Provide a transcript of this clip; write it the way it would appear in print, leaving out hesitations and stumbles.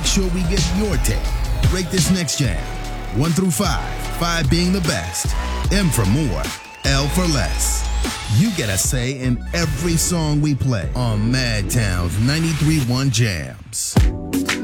make sure we get your take. Rate this next jam. 1 through 5, 5 being the best. M for more, L for less. You get a say in every song we play on Madtown's 93.1 Jams.